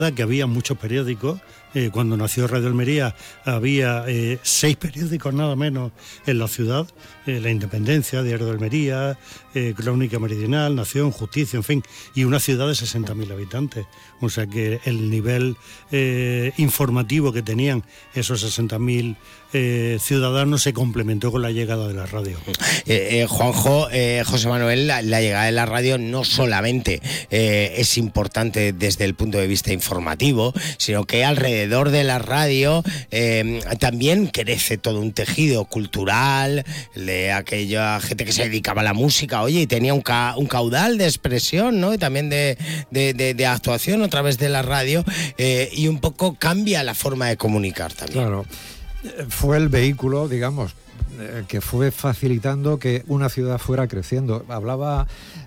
que había muchos periódicos. Cuando nació Radio Almería había 6 periódicos nada menos en la ciudad, La Independencia, Diario de Almería, Crónica Meridional, Nación, Justicia, en fin, y una ciudad de 60.000 habitantes. O sea que el nivel informativo que tenían esos 60.000 ciudadanos se complementó con la llegada de la radio. Juanjo, José Manuel, la llegada de la radio no solamente es importante desde el punto de vista informativo, sino que alrededor de la radio también crece todo un tejido cultural de aquella gente que se dedicaba a la música, oye, y tenía un caudal de expresión, ¿no? Y también de actuación a través de la radio, y un poco cambia la forma de comunicar también. Claro, fue el vehículo, digamos, que fue facilitando que una ciudad fuera creciendo. Hablaba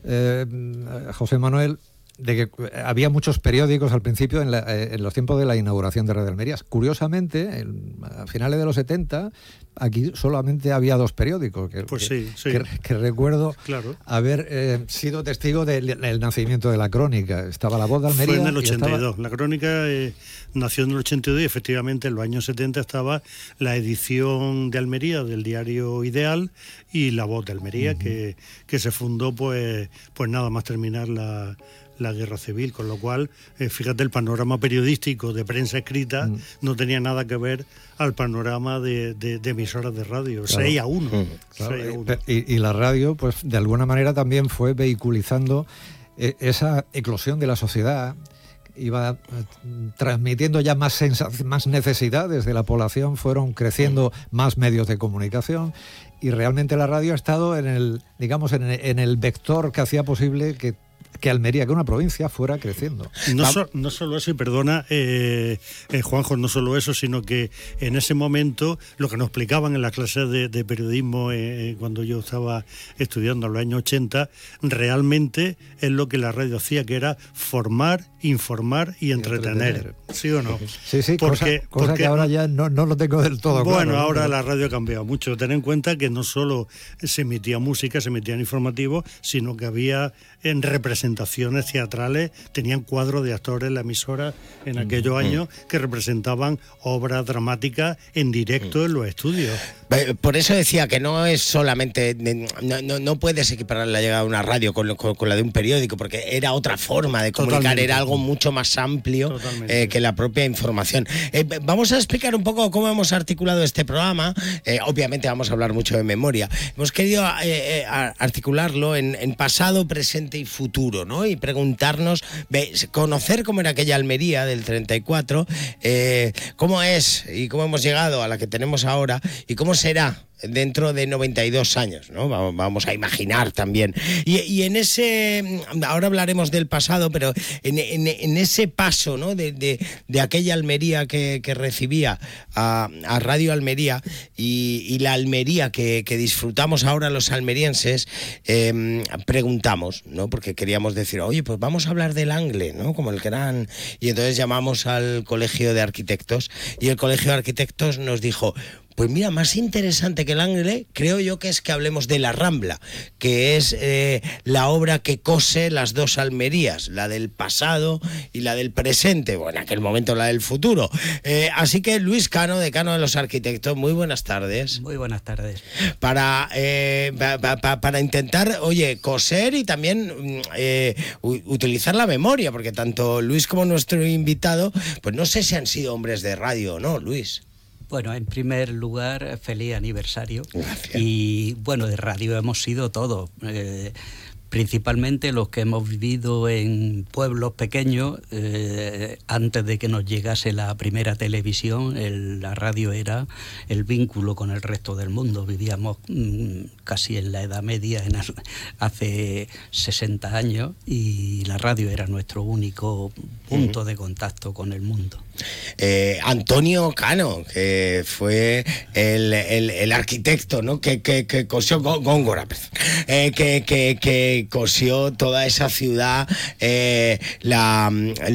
José Manuel de que había muchos periódicos al principio en los tiempos de la inauguración de Radio Almería. Curiosamente, a finales de los 70, aquí solamente había 2 periódicos. Que recuerdo haber sido testigo del nacimiento de La Crónica. Estaba La Voz de Almería. Fue en el 82. La Crónica nació en el 82 y efectivamente en los años 70 estaba la edición de Almería del diario Ideal y La Voz de Almería, que se fundó pues nada más terminar la guerra civil, con lo cual, fíjate, el panorama periodístico de prensa escrita no tenía nada que ver al panorama de emisoras de radio. Claro. 6-1. Claro. 6-1. Y la radio, pues de alguna manera también fue vehiculizando esa eclosión de la sociedad. Iba transmitiendo ya más necesidades de la población, fueron creciendo más medios de comunicación, y realmente la radio ha estado en el vector que hacía posible que Almería, que una provincia, fuera creciendo. No solo eso, y perdona, Juanjo, no solo eso, sino que en ese momento, lo que nos explicaban en las clases de periodismo cuando yo estaba estudiando en los años 80, realmente es lo que la radio hacía, que era formar, informar y entretener. ¿Sí o no? Sí, cosa que ahora ya no lo tengo del todo claro. Bueno, ahora la radio ha cambiado mucho. Ten en cuenta que no solo se emitía música, se emitían informativos, sino que había en representaciones teatrales, tenían cuadros de actores en la emisora en aquellos años que representaban obras dramáticas en directo en los estudios. Por eso decía que no es solamente, no puedes equiparar la llegada de una radio con la de un periódico, porque era otra forma de comunicar. Totalmente. Era algo mucho más amplio que la propia información. Vamos a explicar un poco cómo hemos articulado este programa. Obviamente vamos a hablar mucho de memoria. Hemos querido articularlo en pasado, presente y futuro, ¿no? Y preguntarnos, conocer cómo era aquella Almería del 34, cómo es y cómo hemos llegado a la que tenemos ahora y cómo será dentro de 92 años, ¿no? Vamos a imaginar también. Y en ese, ahora hablaremos del pasado, pero en ese paso, ¿no? de aquella Almería que recibía a Radio Almería y la Almería que disfrutamos ahora los almerienses, preguntamos, ¿no? Porque queríamos decir, oye, pues vamos a hablar del Angle, ¿no? Como el gran... Y entonces llamamos al Colegio de Arquitectos y el Colegio de Arquitectos nos dijo, pues mira, más interesante que el Angle, creo yo que es que hablemos de La Rambla, que es la obra que cose las 2 Almerías, la del pasado y la del presente, bueno, en aquel momento la del futuro. Así que Luis Cano, decano de los arquitectos, muy buenas tardes. Muy buenas tardes. Para intentar, oye, coser y también utilizar la memoria, porque tanto Luis como nuestro invitado, pues no sé si han sido hombres de radio o no, Luis. Bueno, en primer lugar, feliz aniversario. Gracias. Y bueno, de radio hemos sido todos. Principalmente los que hemos vivido en pueblos pequeños, antes de que nos llegase la primera televisión, la radio era el vínculo con el resto del mundo. Vivíamos casi en la Edad Media, hace 60 años, y la radio era nuestro único punto de contacto con el mundo. Antonio Cano, que fue el arquitecto, ¿no? que cosió Góngora, que cosió toda esa ciudad, la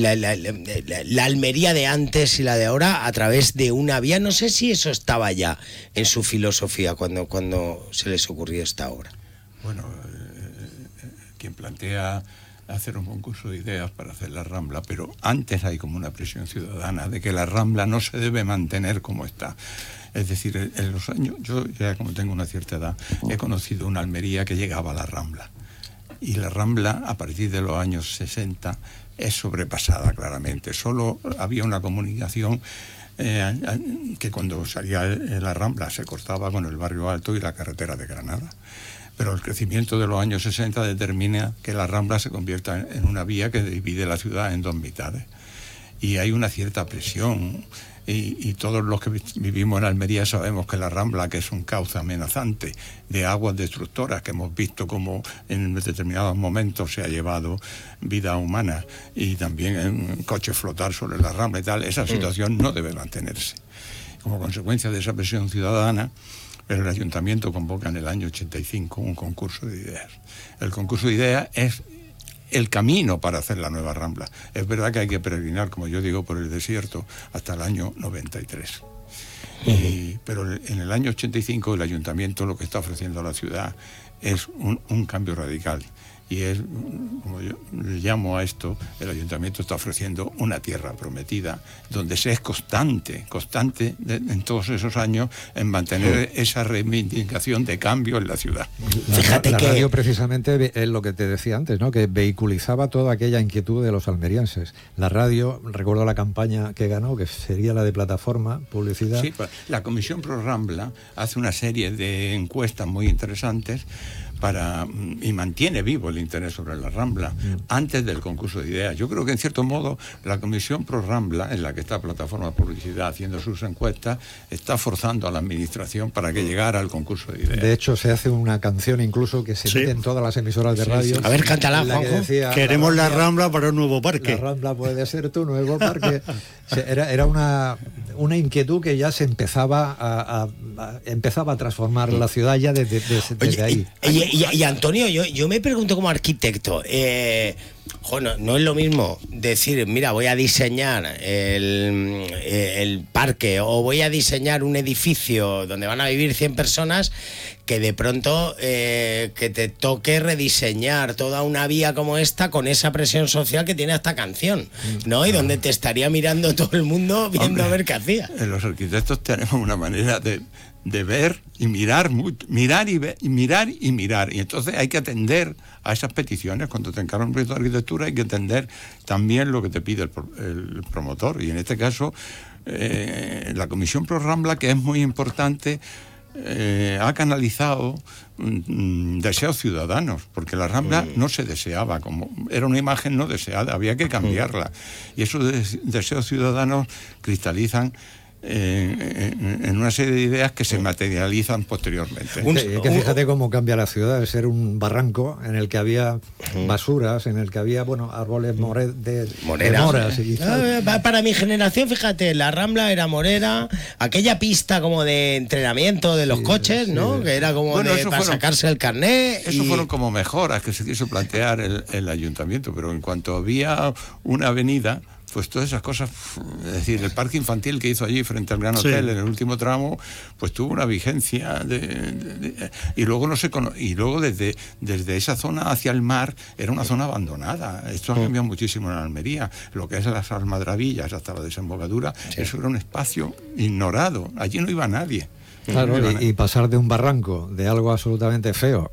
Almería de antes y la de ahora a través de una vía. No sé si eso estaba ya en su filosofía cuando se les ocurrió esta obra. Bueno, quien plantea hacer un concurso de ideas para hacer la Rambla, pero antes hay como una presión ciudadana de que la Rambla no se debe mantener como está. Es decir, en los años, yo ya como tengo una cierta edad, he conocido una Almería que llegaba a la Rambla. Y la Rambla, a partir de los años 60, es sobrepasada claramente. Solo había una comunicación que cuando salía la Rambla se cortaba con el Barrio Alto y la carretera de Granada. Pero el crecimiento de los años 60 determina que la Rambla se convierta en una vía que divide la ciudad en dos mitades. Y hay una cierta presión. Y todos los que vivimos en Almería sabemos que la Rambla, que es un cauce amenazante de aguas destructoras, que hemos visto como en determinados momentos se ha llevado vida humana, y también en coches flotar sobre la Rambla y tal, esa situación no debe mantenerse. Como consecuencia de esa presión ciudadana, el Ayuntamiento convoca en el año 85 un concurso de ideas. El concurso de ideas es el camino para hacer la nueva Rambla. Es verdad que hay que peregrinar, como yo digo, por el desierto hasta el año 93. Pero en el año 85 el Ayuntamiento lo que está ofreciendo a la ciudad es un cambio radical. Y es, como yo le llamo a esto, el Ayuntamiento está ofreciendo una tierra prometida, donde se es constante en todos esos años en mantener esa reivindicación de cambio en la ciudad. Fíjate que la radio precisamente es lo que te decía antes, ¿no? Que vehiculizaba toda aquella inquietud de los almerienses. La radio, recuerdo la campaña que ganó, que sería la de plataforma, publicidad. Sí, la Comisión Pro Rambla hace una serie de encuestas muy interesantes y mantiene vivo el interés sobre la Rambla antes del concurso de ideas. Yo creo que en cierto modo la Comisión Pro Rambla, en la que está Plataforma Publicidad haciendo sus encuestas, está forzando a la administración para que llegara al concurso de ideas. De hecho, se hace una canción incluso que se mete en todas las emisoras de radio. Sí. A ver, cántala, Juanjo. Queremos la Rambla para un nuevo parque. La Rambla puede ser tu nuevo parque. Era una inquietud que ya se empezaba a transformar la ciudad ya desde ahí. Y Antonio, yo me pregunto como arquitecto, no es lo mismo decir, mira, voy a diseñar el parque o voy a diseñar un edificio donde van a vivir 100 personas, que de pronto que te toque rediseñar toda una vía como esta con esa presión social que tiene esta canción, ¿no? Y donde te estaría mirando todo el mundo viendo a ver qué hacía. Los arquitectos tenemos una manera de ver y mirar y mirar, y entonces hay que atender a esas peticiones. Cuando te encargan un proyecto de arquitectura hay que atender también lo que te pide el promotor, y en este caso la Comisión Pro Rambla, que es muy importante, ha canalizado deseos ciudadanos, porque la Rambla no se deseaba, como era una imagen no deseada, había que cambiarla, y esos deseos ciudadanos cristalizan en una serie de ideas que se materializan posteriormente. Que fíjate cómo cambia la ciudad, de ser un barranco en el que había basuras, en el que había árboles de moras. Para mi generación, fíjate, la Rambla era morera, aquella pista como de entrenamiento de los coches, ¿no? Que era como para sacarse el carné. Eso fueron como mejoras que se quiso plantear el ayuntamiento, pero en cuanto había una avenida, pues todas esas cosas, es decir, el parque infantil que hizo allí frente al Gran Hotel en el último tramo, pues tuvo una vigencia y luego desde esa zona hacia el mar era una zona abandonada. Esto ha cambiado muchísimo en Almería. Lo que es las Almadrabillas hasta la desembocadura, eso era un espacio ignorado. Allí no iba nadie. Claro, y pasar de un barranco, de algo absolutamente feo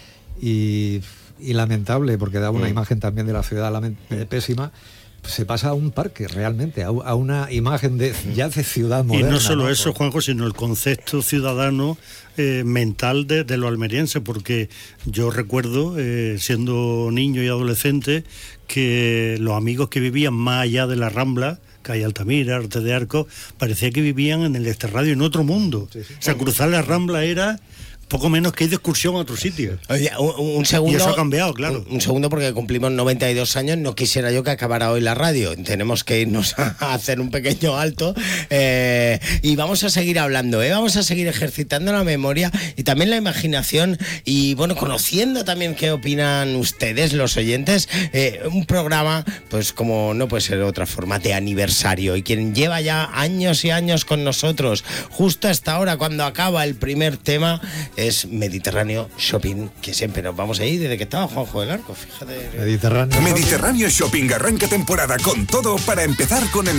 y lamentable, porque daba una imagen también de la ciudad pésima, se pasa a un parque realmente, a una imagen de ciudad moderna. Y no solo eso, Juanjo, sino el concepto ciudadano mental de los almerienses, porque yo recuerdo, siendo niño y adolescente, que los amigos que vivían más allá de la Rambla, calle Altamira, Arte de Arco, parecía que vivían en el extrarradio, en otro mundo. Sí. O sea, cruzar la Rambla era poco menos que ir de excursión a otro sitio. Oye, un segundo. Y eso ha cambiado, claro. Un segundo, porque cumplimos 92 años. No quisiera yo que acabara hoy la radio. Tenemos que irnos a hacer un pequeño alto. Y vamos a seguir hablando, Vamos a seguir ejercitando la memoria y también la imaginación. Y bueno, conociendo también qué opinan ustedes, los oyentes. Un programa, pues como no puede ser de otra forma, de aniversario. Y quien lleva ya años y años con nosotros, justo hasta ahora, cuando acaba el primer tema, es Mediterráneo Shopping, que siempre nos vamos a ir desde que estaba Juanjo del Arco, fíjate. Mediterráneo Shopping arranca temporada con todo para empezar con energía.